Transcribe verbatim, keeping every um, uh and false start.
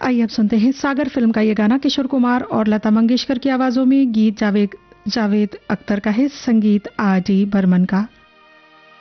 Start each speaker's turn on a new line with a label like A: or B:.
A: आइए अब सुनते हैं सागर फिल्म का ये गाना। किशोर कुमार और लता मंगेशकर की आवाजों में, गीत जावेद जावेद अख्तर का है, संगीत आर डी बर्मन का।